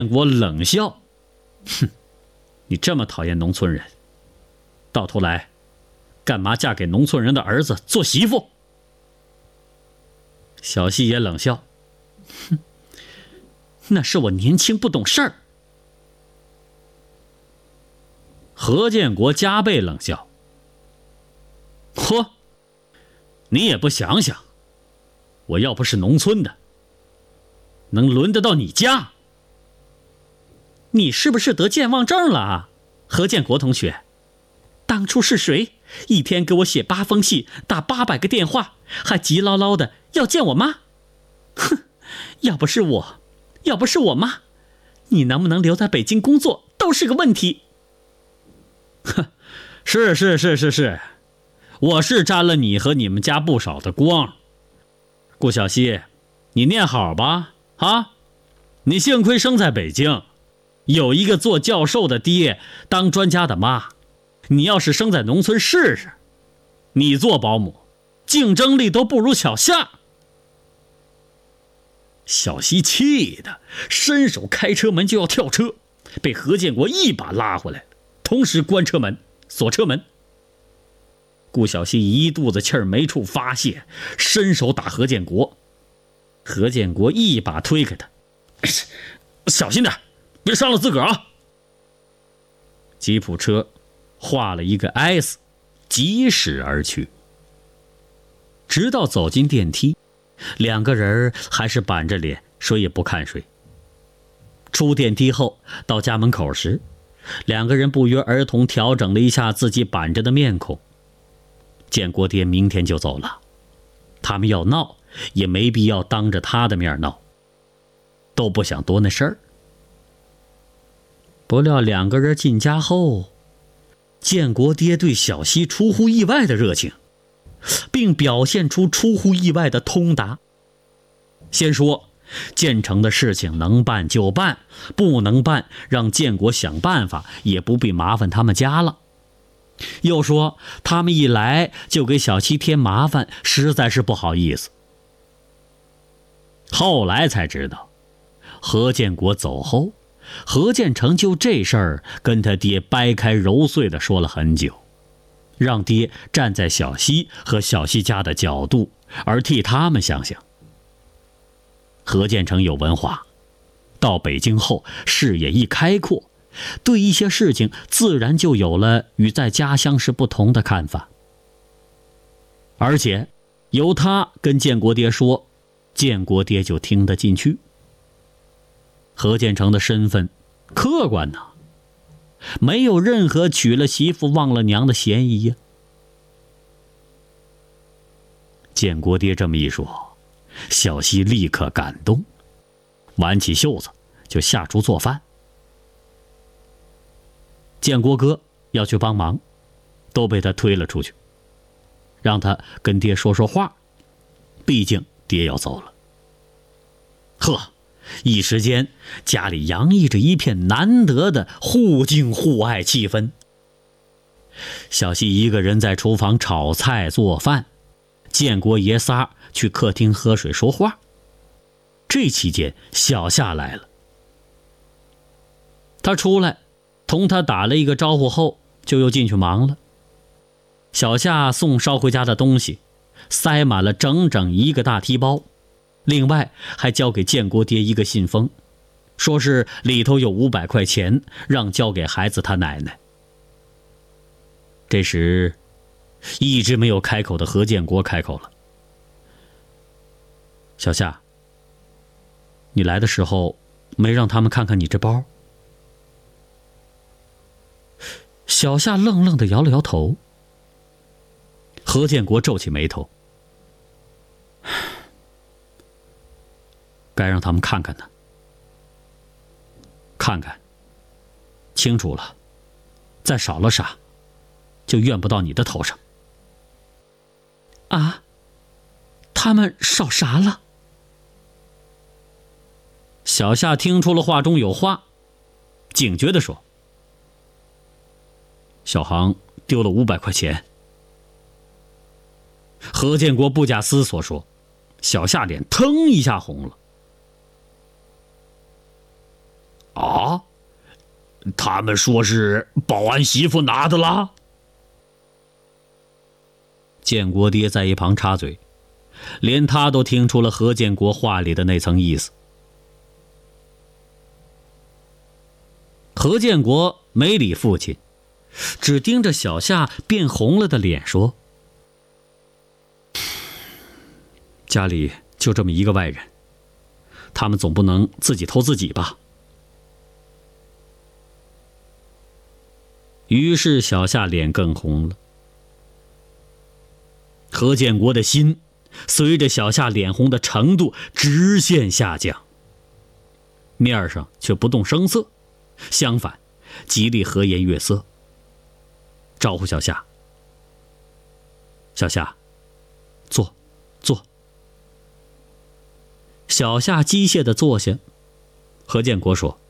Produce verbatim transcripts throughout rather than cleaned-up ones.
我冷笑，哼，你这么讨厌农村人，到头来干嘛嫁给农村人的儿子做媳妇？小西也冷笑，哼，那是我年轻不懂事儿。何建国加倍冷笑，嚯，你也不想想，我要不是农村的，能轮得到你家？你是不是得健忘症了啊，何建国同学？当初是谁一天给我写八封信，打八百个电话，还急唠唠的要见我妈？哼，要不是我，要不是我妈，你能不能留在北京工作都是个问题。哼，是是是是是，我是沾了你和你们家不少的光。顾小西，你念好吧，啊，你幸亏生在北京，有一个做教授的爹，当专家的妈。你要是生在农村试试，你做保姆，竞争力都不如小夏。小西气的伸手开车门就要跳车，被何建国一把拉回来，同时关车门锁车门。顾小西一肚子气儿没处发泄，伸手打何建国。何建国一把推开他，小心点，别伤了自个儿啊！吉普车画了一个 S， 疾驶而去。直到走进电梯，两个人还是板着脸，谁也不看谁。出电梯后，到家门口时，两个人不约而同调整了一下自己板着的面孔。建国爹明天就走了，他们要闹也没必要当着他的面闹，都不想多那事儿。不料两个人进家后，建国爹对小西出乎意外的热情，并表现出出乎意外的通达。先说建成的事情能办就办，不能办让建国想办法，也不必麻烦他们家了。又说他们一来就给小西添麻烦，实在是不好意思。后来才知道，何建国走后，何建成就这事儿跟他爹掰开揉碎的说了很久，让爹站在小西和小西家的角度，而替他们想想。何建成有文化，到北京后视野一开阔，对一些事情自然就有了与在家乡时不同的看法。而且由他跟建国爹说，建国爹就听得进去。何建成的身份客观呐，没有任何娶了媳妇忘了娘的嫌疑呀。建国爹这么一说，小西立刻感动，挽起袖子就下厨做饭。建国哥要去帮忙，都被他推了出去，让他跟爹说说话，毕竟爹要走了。呵，一时间家里洋溢着一片难得的互敬互爱气氛。小西一个人在厨房炒菜做饭，建国爷仨去客厅喝水说话。这期间小夏来了，他出来同他打了一个招呼后，就又进去忙了。小夏送捎回家的东西塞满了整整一个大提包，另外还交给建国爹一个信封，说是里头有五百块钱，让交给孩子他奶奶。这时一直没有开口的何建国开口了：小夏，你来的时候没让他们看看你这包？小夏愣愣地摇了摇头。何建国皱起眉头：该让他们看看呢，看看清楚了，再少了啥就怨不到你的头上。啊，他们少啥了？小夏听出了话中有话，警觉地说：小航丢了五百块钱。何建国不假思索说，小夏脸腾一下红了。 他们说是保安媳妇拿的啦。建国爹在一旁插嘴，连他都听出了何建国话里的那层意思。何建国没理父亲，只盯着小夏变红了的脸说：家里就这么一个外人，他们总不能自己偷自己吧。于是小夏脸更红了。何建国的心随着小夏脸红的程度直线下降，面上却不动声色，相反极力和颜悦色，招呼小夏：小夏，坐坐。小夏机械地坐下。何建国说：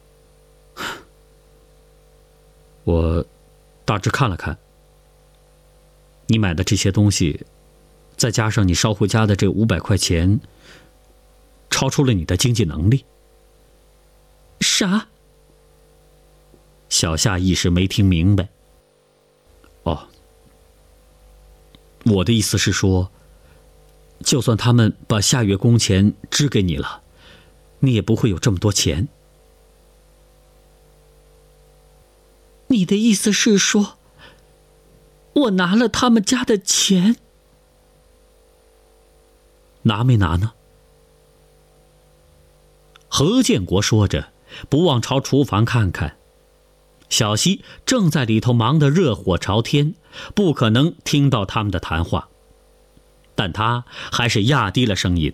我大致看了看，你买的这些东西，再加上你捎回家的这五百块钱，超出了你的经济能力。 啥？ 小夏一时没听明白。哦，我的意思是说，就算他们把下月工钱支给你了，你也不会有这么多钱。 你的意思是说，我拿了他们家的钱？ 拿没拿呢？何建国说着，不忘朝厨房看看。小西正在里头忙得热火朝天，不可能听到他们的谈话，但他还是压低了声音：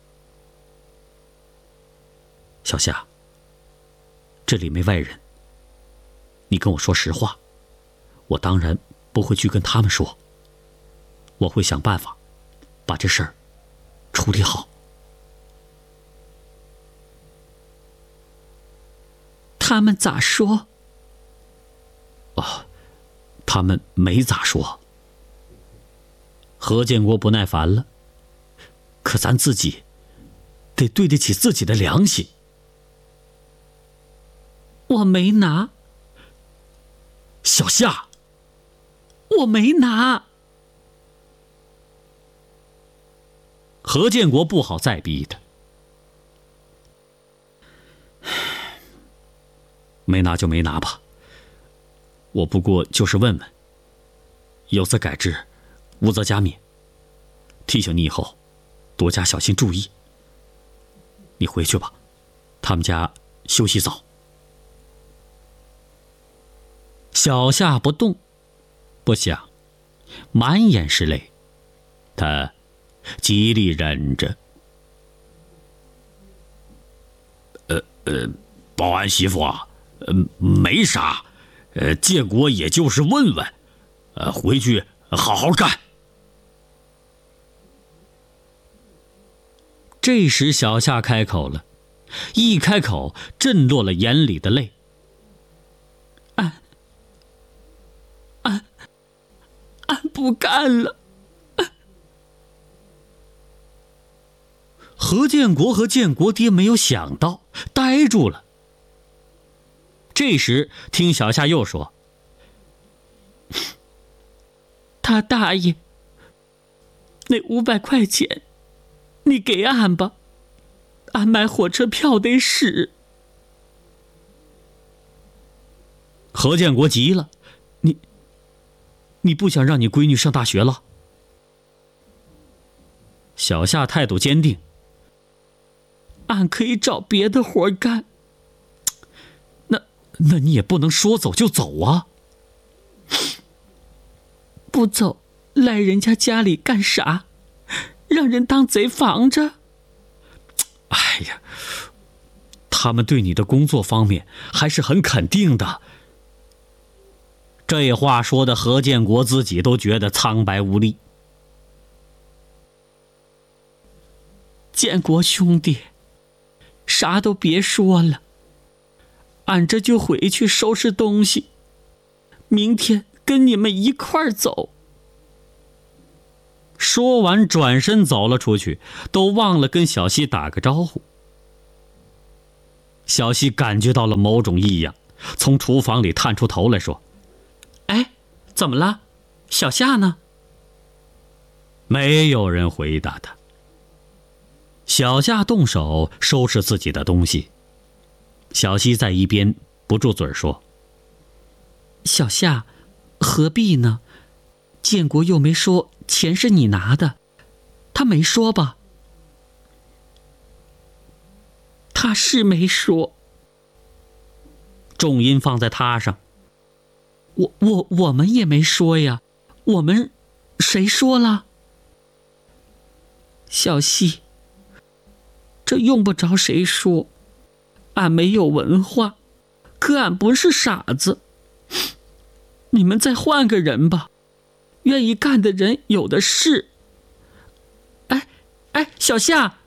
小夏，这里没外人，你跟我说实话，我当然不会去跟他们说，我会想办法把这事儿处理好。 他们咋说？ 哦，他们没咋说。何建国不耐烦了，可咱自己得对得起自己的良心。 我没拿。 小夏， 我没拿。 何建国不好再逼他。没拿就没拿吧，我不过就是问问，有则改之，无则加勉，提醒你以后多加小心注意。你回去吧，他们家休息早。小夏不动不想，满眼是泪，他极力忍着。呃呃，保安媳妇啊，呃，没啥，呃，建国也就是问问，呃，回去好好干。这时小夏开口了，一开口震落了眼里的泪。 俺，俺，俺不干了。 何建国和建国爹没有想到，呆住了。这时听小夏又说： 他大爷，那五百块钱你给俺吧，俺买火车票得使。 何建国急了：你你不想让你闺女上大学了？小夏态度坚定： 俺可以找别的活干。 那那你也不能说走就走啊。 不走，来人家家里干啥？让人当贼防着？ 哎呀，他们对你的工作方面还是很肯定的。这话说的何建国自己都觉得苍白无力。 建国兄弟，啥都别说了，俺这就回去收拾东西，明天跟你们一块儿走。 说完转身走了出去，都忘了跟小西打个招呼。小西感觉到了某种异样， 从厨房里探出头来说：“ 哎，怎么了？小夏呢？” 没有人回答他。小夏动手收拾自己的东西，小西在一边不住嘴说：“ 小夏，何必呢？建国又没说钱是你拿的，他没说吧？”他是没说。 重音放在他上。 我我我们也没说呀，我们谁说了？小西，这用不着谁说，俺没有文化，可俺不是傻子。你们再换个人吧，愿意干的人有的是。哎哎，小夏！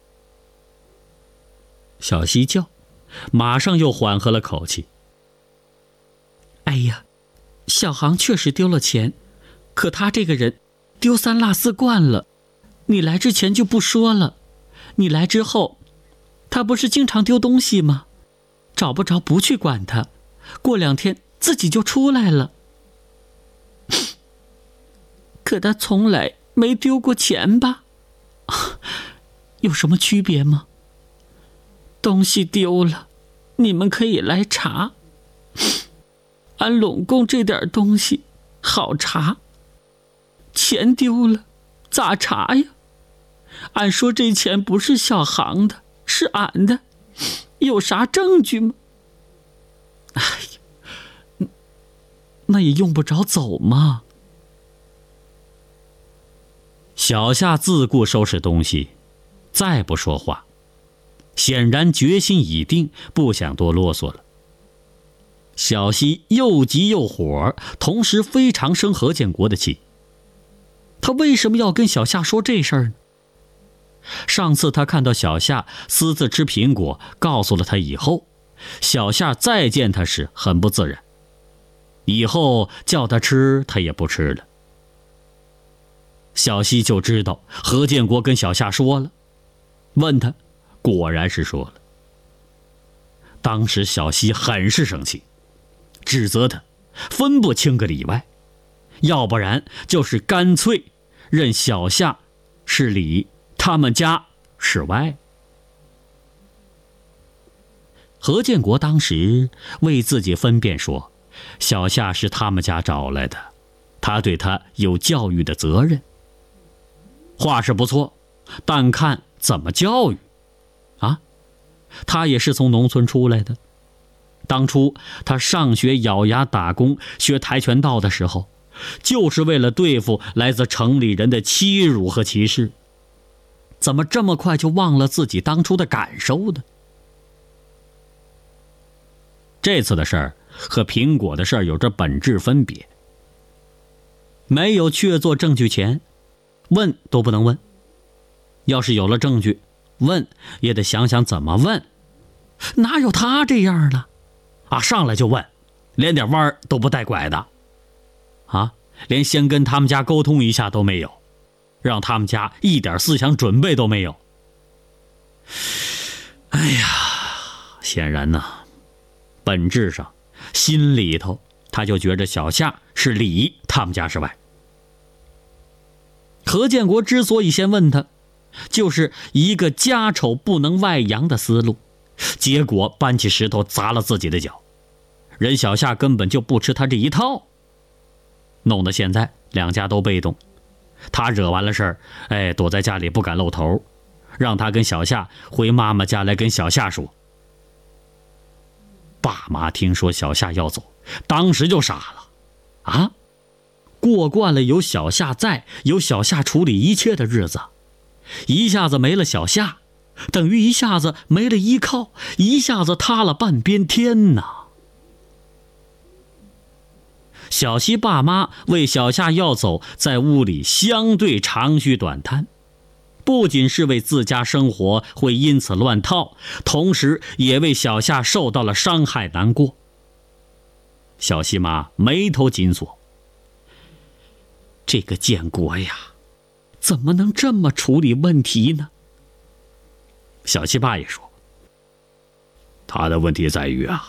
小西叫，马上又缓和了口气。 哎呀，小航确实丢了钱，可他这个人丢三落四惯了。你来之前就不说了，你来之后，他不是经常丢东西吗？找不着不去管他，过两天自己就出来了。可他从来没丢过钱吧？有什么区别吗？东西丢了，你们可以来查。俺拢共这点东西好查，钱丢了咋查呀？俺说这钱不是小航的，是俺的，有啥证据吗？哎呀，那也用不着走嘛。 小夏自顾收拾东西，再不说话，显然决心已定，不想多啰嗦了。小西又急又火，同时非常生何建国的气。他为什么要跟小夏说这事儿呢？上次他看到小夏私自吃苹果，告诉了他以后，小夏再见他时很不自然，以后叫他吃他也不吃了。小西就知道何建国跟小夏说了，问他，果然是说了。当时小西很是生气，指责他分不清个里外，要不然就是干脆认小夏是里，他们家是外。何建国当时为自己分辨说，小夏是他们家找来的，他对他有教育的责任。话是不错，但看怎么教育啊。他也是从农村出来的，当初他上学咬牙打工学跆拳道的时候，就是为了对付来自城里人的欺辱和歧视。怎么这么快就忘了自己当初的感受呢？这次的事儿和苹果的事儿有着本质分别。没有确凿证据前，问都不能问。要是有了证据，问也得想想怎么问。哪有他这样的啊？上来就问，连点弯都不带拐的啊！连先跟他们家沟通一下都没有，让他们家一点思想准备都没有。哎呀，显然呢，本质上心里头他就觉着小夏是里，他们家是外。何建国之所以先问他，就是一个家丑不能外扬的思路，结果搬起石头砸了自己的脚。人小夏根本就不吃他这一套，弄得现在两家都被动。他惹完了事儿，哎，躲在家里不敢露头，让他跟小夏回妈妈家来跟小夏说。爸妈听说小夏要走，当时就傻了啊！过惯了有小夏在，有小夏处理一切的日子，一下子没了小夏，等于一下子没了依靠，一下子塌了半边天呐。小西爸妈为小夏要走在屋里相对长吁短叹，不仅是为自家生活会因此乱套，同时也为小夏受到了伤害难过。小西妈眉头紧锁，这个建国呀，怎么能这么处理问题呢？小西爸也说，他的问题在于啊，